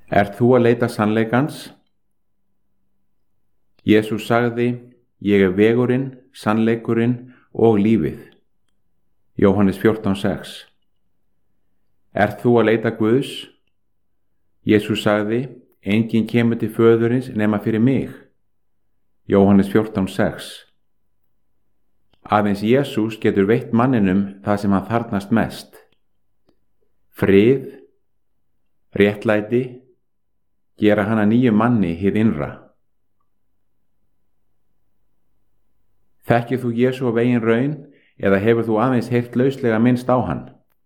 Ert þú að leita sannleikans? Jesús sagði, ég er vegurinn, sannleikurinn og lífið. Jóhannes 14:6. Ert þú að leita Guðs? Jesús sagði, enginn kemur til föðurins nema fyrir mig. Jóhannes 14:6. Aðeins Jesús getur veitt manninum það sem hann þarfnast mest. Frið, réttlæti, gera hann að nýjum manni hið innra. Þekkir þú Jesú af eigin raun eða hefur þú aðeins heyrt lauslega minnst á hann?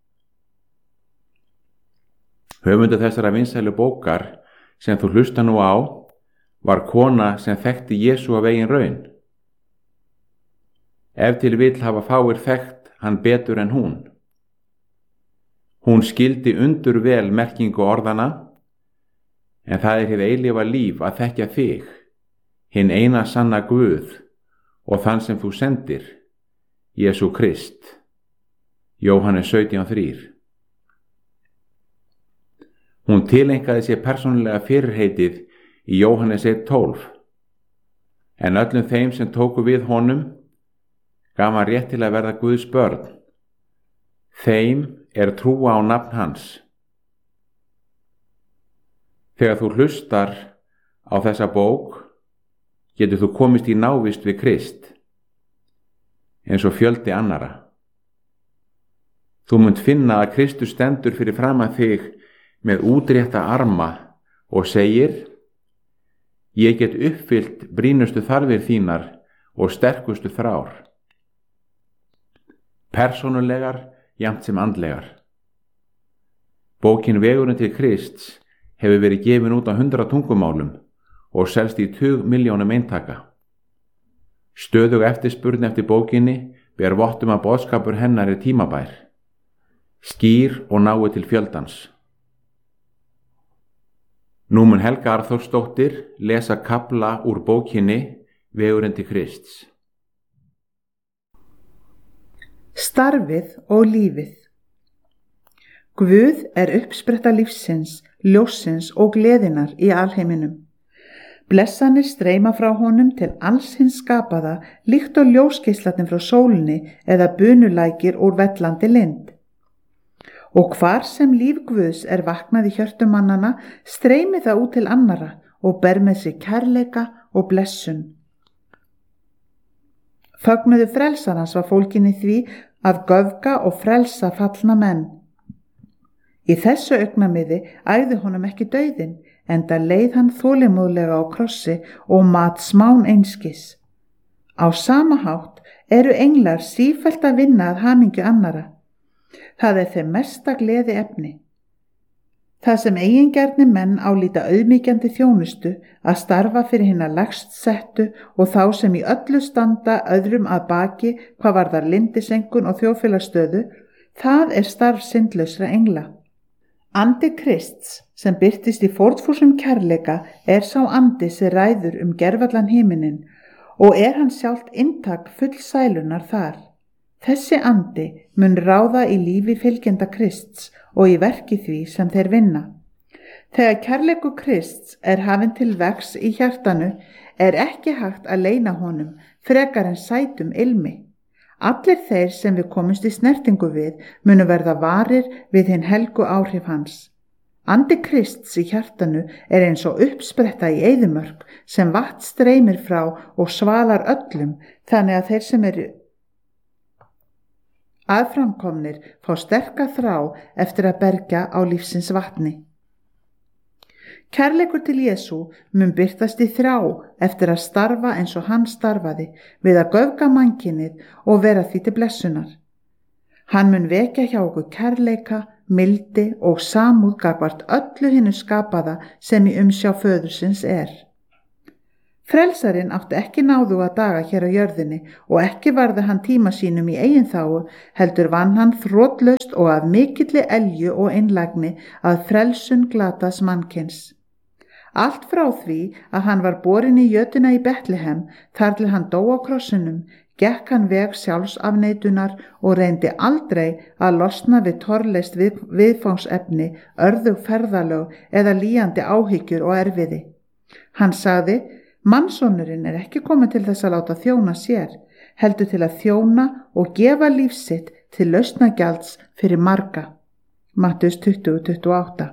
Höfundur þessara vinsælu bókar sem þú hlusta nú á var kona sem þekkti Jesú af eigin raun. Ef til vill hafa fáir þekkt hann betur en hún. Hún skildi undur vel merkingu orðana, en það er hið eilífa líf að þekkja þig, hinn eina sanna Guð og þann sem þú sendir, Jesú Krist. Jóhannes 17:3. Hún tileinkaði sér persónulega fyrirheitið í Jóhannes 1:12, en öllum þeim sem tóku við honum gaf hann rétt til að verða Guðs börn. Þeim er trúa á nafn hans. Þegar þú hlustar á þessa bók, getur þú komist í návist við Krist, eins og fjöldi annara. Þú munt finna að Kristus stendur fyrir framan þig með útrétta arma og segir, ég get uppfyllt brýnustu þarfir þínar og sterkustu þrár. Persónulegar jafnt sem andlegar. Bókin Vegurinn til Krists hefur verið gefin út á 100 tungumálum og selst í 20 milljónum eintaka. Stöðug eftirspurn eftir bókinni ber vott að boðskapur hennar er tímabær, skýr og nái til fjöldans. Nú mun Helga Arþórsdóttir lesa kafla úr bókinni Vegurinn til Krists. Starfið og lífið. Guð er uppspretta lífsins, ljóssins og gleðinar í alheiminum. Blessanir streyma frá honum til alls hins skapaða líkt og ljósgeislarnir frá sólinni eða bunulækir úr vellandi lind. Og hvar sem líf Guðs er vaknað í hjörtum mannana, streymi það út til annara og ber með sig kærleika og blessun. Fögnuðu frelsarans var fólgin í því að göfga og frelsa fallna menn. Í þessu augnamiði ægði honum ekki dauðinn, enda leið hann þolinmóðlega á krossi og mat smán einskis. Á sama hátt eru englar sífellt að vinna að hamingju annara. Það er þeim mesta gleði efni. Það sem eigingjarnir menn álíta auðmýkjandi þjónustu að starfa fyrir hina lægst settu og þá sem í öllu standa öðrum að baki hvað varðar lindisenkun og þjóðfélagsstöðu, það er starf syndlausra engla. Andi Krists sem birtist í fórnfúsum kærleika er sá andi sem ræður gervallan himinin og er hann sjálft inntak full sælunar þar. Þessi andi mun ráða í lífi fylgjenda Krists og í verki því sem þeir vinna. Þegar kærleikur Krists er hafinn til vegs í hjartanu er ekki hægt að leyna honum frekar en sætum ilmi. Allir þeir sem við komumst í snertingu við munu verða varir við hinn helgu áhrif hans. Andi Krists í hjartanu er eins og uppspretta í eyðimörk sem vatn streymir frá og svalar öllum, þannig að þeir sem eru aðframkomnir fá sterka þrá eftir að bergja á lífsins vatni. Kærleikur til Jesú mun birtast í þrá eftir að starfa eins og hann starfaði við að göfga mannkynið og vera því til blessunar. Hann mun vekja hjá okkur kærleika, mildi og samúð gagnvart öllu hinu skapaða sem í umsjá föðursins er. Frelsarinn átti ekki náðuga daga hér á jörðinni og ekki varði hann tíma sínum í eigin þágu, heldur vann hann þrotlaust og af mikilli elju og einlægni að frelsun glataðs mannkyns. Allt frá því að hann var borinn í jötuna í Betlehem þar til hann dó á krossinum, gekk hann veg sjálfsafneitunar og reyndi aldrei að losna við torleist viðfangsefni, örðug ferðalög eða lýjandi áhyggjur og erfiði. Hann sagði: Mannsonurinn er ekki kominn til þess að láta þjóna sér, heldur til að þjóna og gefa líf sitt til lausnagjalds fyrir marga. Mattheus 20:28.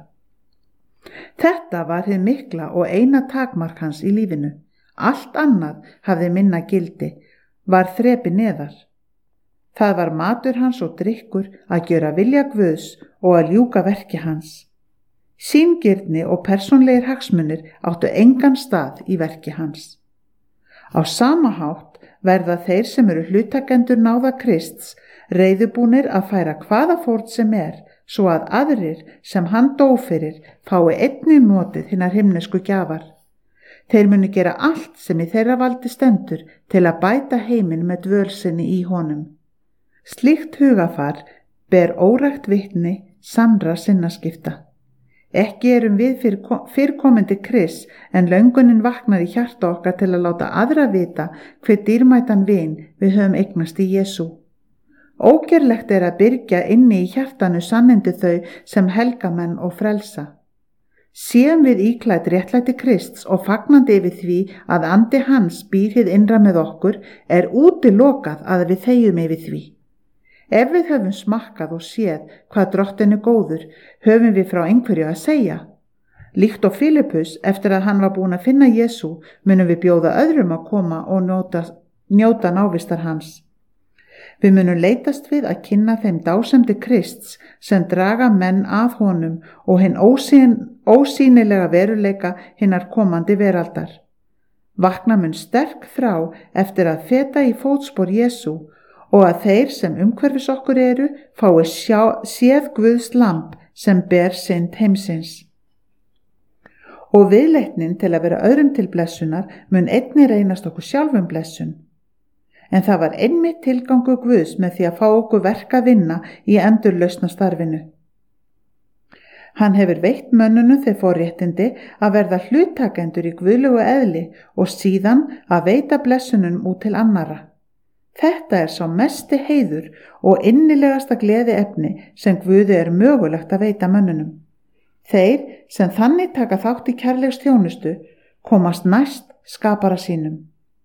Þetta var hið mikla og eina takmark hans í lífinu. Allt annað hafði minna gildi, var þrepi neðar. Það var matur hans og drykkur að gjöra vilja Guðs og að ljúka verki hans. Sýngirni og persónlegir hagsmunir áttu engan stað í verki hans. Á sama hátt verða þeir sem eru hlutakendur náða Krists reiðubúnir að færa hvaða fórn sem svo að aðrir sem hann dó fyrir fái einnig notið hinnar himnesku gjafar. Þeir munu gera allt sem í þeirra valdi stendur til að bæta heiminn með dvöl sinni í honum. Slíkt hugafar ber órækt vitni sannra sinnaskipta. Ekki erum við fyrirkomandi Krists en löngunin vaknar í hjarta okkar til að láta aðra vita hver dýrmætan vin við höfum eignast í Jesú. Ógerlegt er að byrgja inni í hjartanu sannindi þau sem helgamenn og frelsa. Séum við íklædd réttlæti Krists og fagnandi yfir því að andi hans býr hið innra með okkur, er útilokað að við þegjum yfir því. Ef við höfum smakkað og séð hvað Drottinn er góður, höfum við frá einhverju að segja. Líkt og Filippus, eftir að hann var búinn að finna Jesú, munum við bjóða öðrum að koma og njóta návistar hans. Við munum leitast við að kynna þeim dásemdi Krists sem draga menn að honum og hinn ósýnilega veruleika hinnar komandi veraldar. Vakna mun sterk þrá eftir að feta í fótspor Jesú og að þeir sem umhverfis okkur eru fái séð Guðs lamb sem ber synd heimsins. Og viðleitnin til að vera öðrum til blessunar mun einnig reynast okkur sjálfum blessun. En það var einmitt tilgangur Guðs með því að fá okkur verk að vinna í endurlausna starfinu. Hann hefur veitt mönnunum þeir forréttindi að verða hlutakendur í guðlegu eðli og síðan að veita blessunum út til annara. Þetta er sá mesti heiður og innilegasta gleði efni sem Guði er mögulegt að veita mönnunum. Þeir sem þannig taka þátt í kærleiksþjónustu komast næst skapara sínum.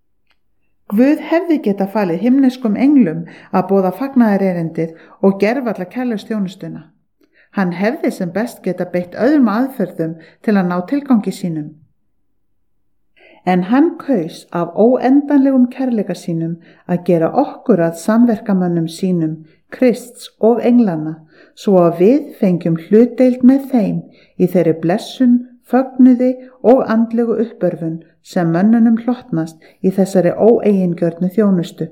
Guð hefði geta falið himneskum englum að boða fagnaðarerindið og gervalla kærleiksþjónustuna. Hann hefði sem best geta beitt öðrum aðferðum til að ná tilgangi sínum. En hann kaus af óendanlegum kærleika sínum að gera okkur að samverkamönnum sínum, Krists og englanna, svo að við fengjum hlutdeild með þeim í þeirri blessun, fögnuði og andlegu uppörfun sem mönnunum hlotnast í þessari óeigingjörnu þjónustu.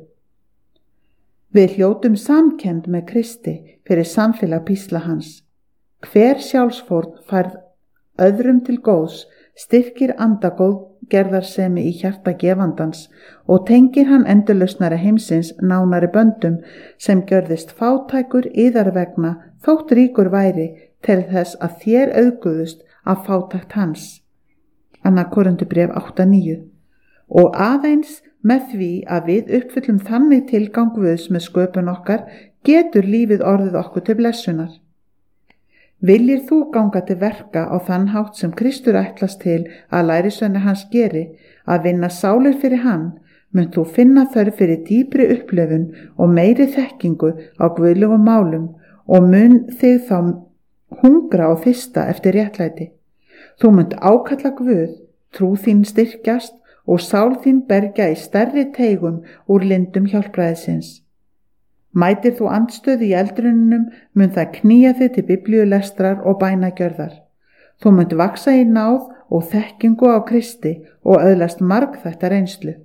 Við hljótum samkennd með Kristi fyrir samfélag písla hans. Hver sjálfsfórn færð öðrum til góðs styrkir andagóðgerðarsemi í hjarta gefandans og tengir hann endurlausnari heimsins nánari böndum sem gjörðist fátækur yðar vegna þótt ríkur væri til þess að þér auðguðust af fátækt hans. 2. Korinthubréf 8:9. Og aðeins með því að við uppfyllum þannig tilgang Guðs með sköpun okkar getur lífið orðið okkur til blessunar. Viljir þú ganga til verka á þann hátt sem Kristur ætlast til að lærisveinir hans geri, að vinna sálir fyrir hann, mun þú finna þörf fyrir dýpri upplifun og meiri þekkingu á guðlegum málum og mun þig þá hungra og þysta eftir réttlæti. Þú munt ákalla Guð, trú þín styrkjast og sál þín bergja í stærri teigum úr lindum hjálpræðisins. Mætir þú andstöðu í eldrunum, mun það knýja þig til biblíulestrar og bænagjörðar. Þú munt vaksa í náð og þekkingu á Kristi og öðlast margþætta reynslu.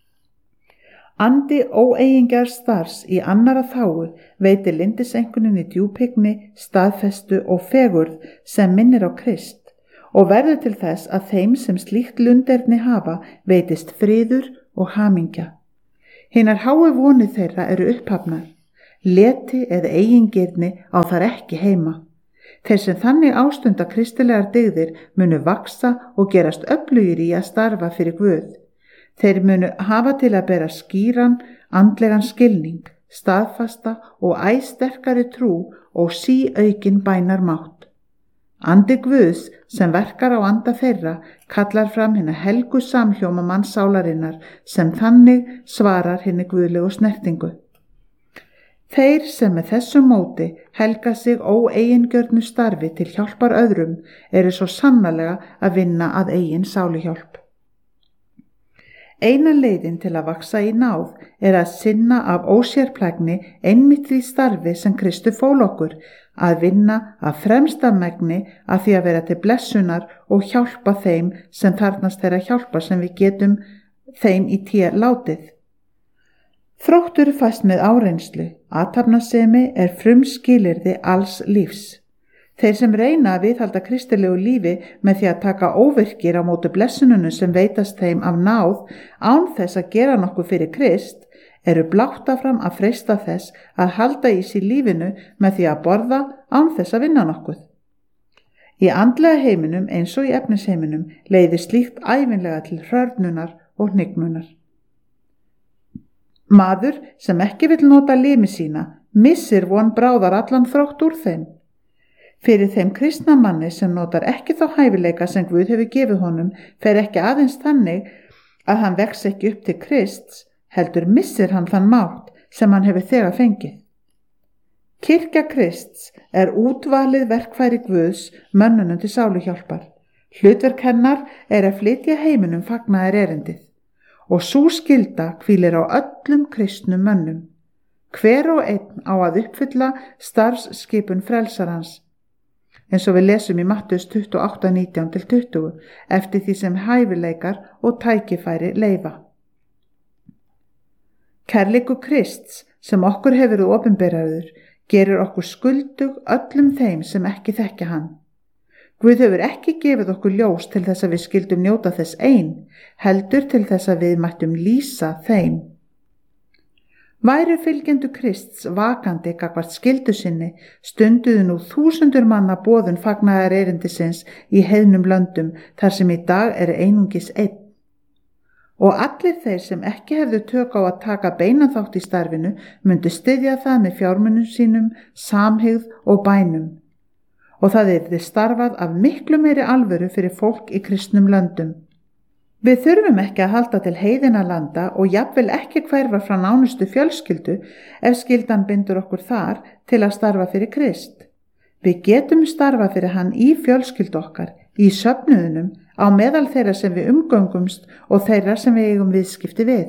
Andi óeigingjars starfs í annara þágu veitir lindiseinkunninni djúphygni, staðfestu og fegurð sem minnir á Krist og verður til þess að þeim sem slíkt lunderni hafa veitist friður og hamingja. Hinar háu vonir þeirra eru upphafnar. Leti eða eigingirni á þar ekki heima. Þeir sem þannig ástunda kristilegar dygðir munu vaksa og gerast öflugir í að starfa fyrir Guð. Þeir munu hafa til að bera skýran, andlegan skilning, staðfasta og æ sterkari trú og síaukin bænarmátt. Andi Guðs sem verkar á anda þeirra kallar fram hina helgu samhljóma mannssálarinnar sem þannig svarar hinni guðlegu snertingu. Þeir sem með þessu móti helga sig óeigingjörnu starfi til hjálpar öðrum eru svo sannarlega að vinna að eigin sáluhjálp. Eina leiðin til að vaxa í náð að sinna af ósérplægni einmitt því starfi sem Kristur fól okkur, að vinna af fremsta megni að því að vera til blessunar og hjálpa þeim sem þarfnast þeirra hjálpa sem við getum þeim í té látið. Þróttur fæst með áreynslu, athafnasemi frumskilyrði alls lífs. Þeir sem reyna að viðhalda kristilegu lífi með því að taka óvirkir á móti blessununum sem veitast þeim af náð án þess að gera nokkuð fyrir Krist, eru blátt áfram að freista þess að halda í sér lífinu með því að borða án þess að vinna nokkuð. Í andlega heiminum eins og í efnisheiminum leiðir slíkt ævinlega til hrörnunar og hnignunar. Maður sem ekki vill nota limi sína missir von bráðar allan þrótt úr þeim. Fyrir þeim kristna manni sem notar ekki þá hæfileika sem Guð hefur gefið honum fer ekki aðeins þannig að hann vex ekki upp til Krists, heldur missir hann þann mátt sem hann hefur þegar fengið. Kirkja Krists útvalið verkfæri Guðs mönnunum til sáluhjálpar. Hlutverk hennar að flytja heiminum fagnaðar erindið og sú skylda hvílir á öllum kristnum mönnum. Hver og einn á að uppfylla starfsskipun frelsarans, eins og við lesum í Mattheus 28:19-20 eftir því sem hæfileikar og tækifæri leyfa. Kærleikur Krists sem okkur hefur verið opinberaður gerir okkur skuldug öllum þeim sem ekki þekkja hann. Guð hefur ekki gefið okkur ljós til þess að við skildum njóta þess ein, heldur til þess að við mættum lýsa þeim. Væru fylgjendur Krists vakandi gagnvart skyldu sinni, stunduðu nú þúsundur manna boðun fagnaðar erindisins í heiðnum löndum þar sem í dag einungis einn. Og allir þeir sem ekki hefðu tök á að taka beinan þátt í starfinu myndu styðja það með fjármunum sínum, samhygð og bænum. Og það yrði starfað af miklu meiri alvöru fyrir fólk í kristnum löndum. Við þurfum ekki að halda til heiðina landa og jafnvel ekki hverfa frá nánustu fjölskyldu ef skyldan bindur okkur þar til að starfa fyrir Krist. Við getum starfa fyrir hann í fjölskyldu okkar, í söfnuðunum, á meðal þeirra sem við umgöngumst og þeirra sem við eigum viðskipti við.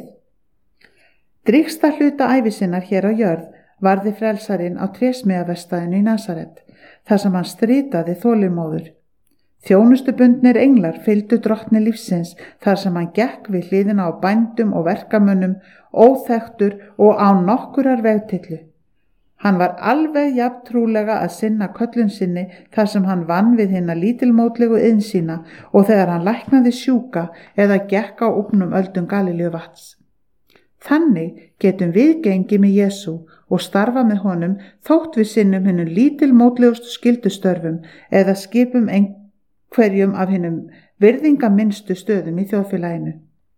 Drýgsta hluta ævi sinnar hér á jörð varði frelsarinn á trésmíðaverkstæðinu í Nasaret, þar sem hann strítaði þolinmóður. Þjónustubundnir englar fylgdu drottni lífsins þar sem hann gekk við hliðina á bændum og verkamönnum, óþekktur og án nokkurar vegtillu. Hann var alveg jafn trúlega að sinna köllun sinni þar sem hann vann við hina lítilmótlegu iðn sína og þegar hann læknaði sjúka eða gekk á úpnum öldum Galileuvatns. Þannig getum við gengið með Jesú og starfa með honum þótt við sinnum hinum lítilmótlegustu skyldustörfum eða skipum hverjum af hinum virðingaminnstu stöðum í þjóðfélaginu.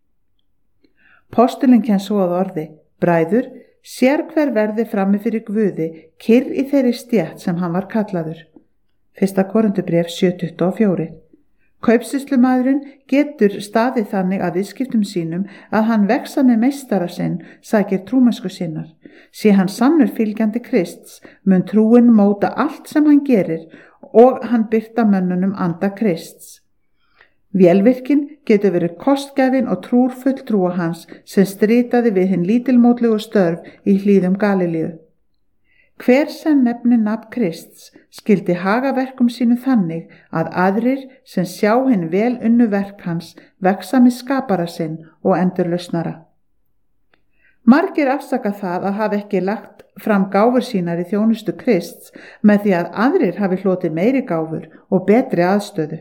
Postulinn kemst svo að orði: bræður, sér hver verði frammi fyrir Guði, kyrr í þeirri stétt sem hann var kallaður. 1. Korintubréf 7:24. Kaupsýslumaðurinn getur staðið þannig að viðskiptum sínum að hann vexa með meistara sinn, sækir trúmennsku sinnar. Sé hann sannur fylgjandi Krists, mun trúin móta allt sem hann gerir og hann birta mönnunum anda Krists. Vélvirkin getur verið kostgæfin og trúrfull trúa hans sem stritaði við hinn lítilmótlegu störf í hlíðum Galileu. Hver sem nefnir nafn Krists skyldi haga verkum sínu þannig að aðrir sem sjá hinn vel unnu verk hans vexa með skapara sinn og endurlausnara. Margir afsaka það að hafa ekki lagt fram gáfur sínar í þjónustu Krists með því að aðrir hafi hlotið meiri gáfur og betri aðstöðu.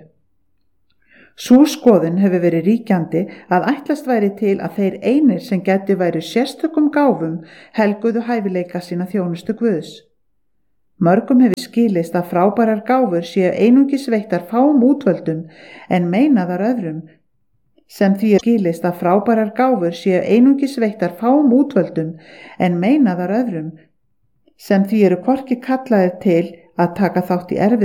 Sú skoðun hefur verið ríkjandi að ætlast væri til að þeir einir sem gætu væri sérstökum gáfum helguðu hæfileika sína þjónustu Guðs. Mörgum hefur skilist að frábærar gáfur séu einungis veittar fáum útvöldum en meinaðar öðrum sem því skilist að frábærar gáfur séu einungis veittar fáum útvöldum en meinaðar öðrum, sem því eru hvorki kallaðir til að taka þátt í